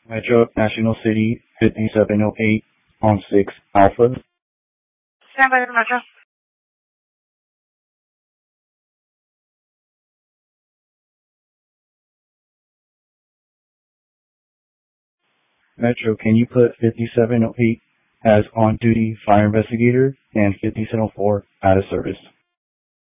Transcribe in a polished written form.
Metro National City 5708 on 6 Alpha. Stand by the Metro. Metro, can you put 5708 as on duty fire investigator and 5704 out of service?